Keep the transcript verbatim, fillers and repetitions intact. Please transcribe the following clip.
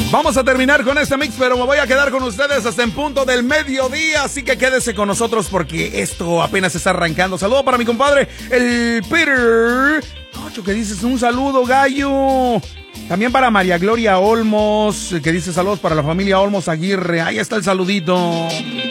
Vamos a terminar con este mix, pero me voy a quedar con ustedes hasta en punto del mediodía, así que quédese con nosotros porque esto apenas está arrancando. Saludo para mi compadre, el Peter. Ocho, que dices un saludo, gallo. También para María Gloria Olmos, que dice saludos para la familia Olmos Aguirre. Ahí está el saludito.